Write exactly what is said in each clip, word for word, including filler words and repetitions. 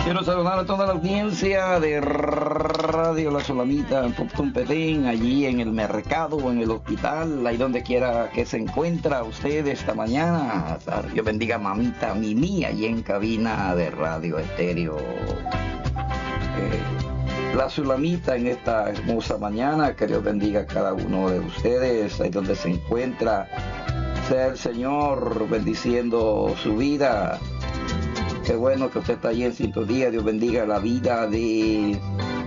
Quiero saludar a toda la audiencia de Radio La Solamita en Poptún Petén, allí en el mercado o en el hospital, ahí donde quiera que se encuentra usted esta mañana. Dios bendiga a mamita Mimi, allí en cabina de Radio Estéreo. Eh, La Solamita en esta hermosa mañana, que Dios bendiga a cada uno de ustedes, ahí donde se encuentra. Sea el Señor bendiciendo su vida. Qué bueno que usted está ahí en sintonía. Dios bendiga la vida de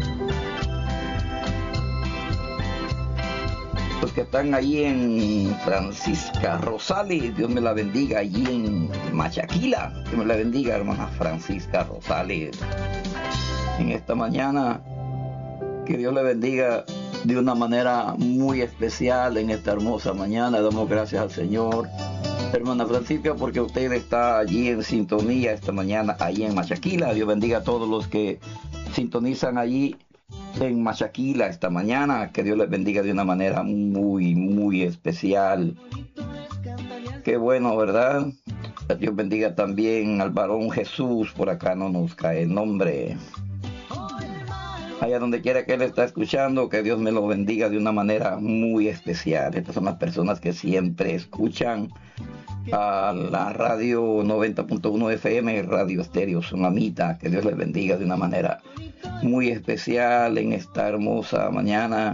los que están ahí en Francisca Rosales. Dios me la bendiga allí en Machaquila. Dios me la bendiga, hermana Francisca Rosales. En esta mañana, que Dios le bendiga de una manera muy especial en esta hermosa mañana. Damos gracias al Señor, hermana Francisca, porque usted está allí en sintonía esta mañana, allí en Machaquila. Dios bendiga a todos los que sintonizan allí en Machaquila esta mañana. Que Dios les bendiga de una manera muy, muy especial. Qué bueno, ¿verdad? Que Dios bendiga también al varón Jesús. Por acá no nos cae el nombre. Allá donde quiera que él está escuchando, que Dios me lo bendiga de una manera muy especial. Estas son las personas que siempre escuchan a la radio noventa punto uno F M, Radio Estéreo Solamita. Que Dios les bendiga de una manera muy especial en esta hermosa mañana.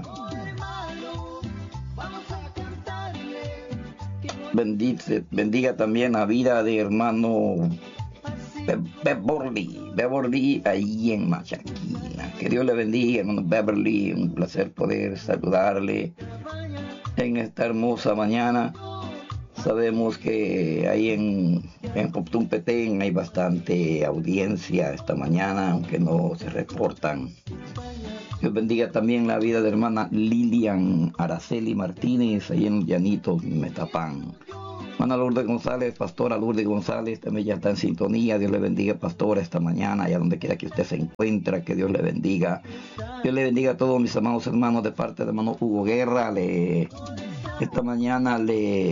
Bendice, bendiga también la vida de hermano Beverly, Beverly ahí en Machaquina. Que Dios le bendiga, hermano Beverly. Un placer poder saludarle en esta hermosa mañana. Sabemos que ahí en, en Poptún Petén hay bastante audiencia esta mañana, aunque no se reportan. Dios bendiga también la vida de hermana Lilian Araceli Martínez, ahí en Llanito, Metapán. Hermana Lourdes González, pastora Lourdes González, también ya está en sintonía. Dios le bendiga, pastora, esta mañana, allá donde quiera que usted se encuentre. Que Dios le bendiga. Dios le bendiga a todos mis amados hermanos de parte de hermano Hugo Guerra. Le, esta mañana le